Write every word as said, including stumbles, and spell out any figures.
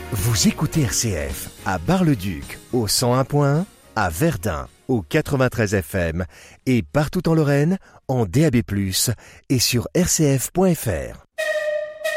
Vous écoutez R C F à Bar-le-Duc au cent un point un, à Verdun au quatre-vingt-treize F M et partout en Lorraine en D A B plus, et sur r c f point f r.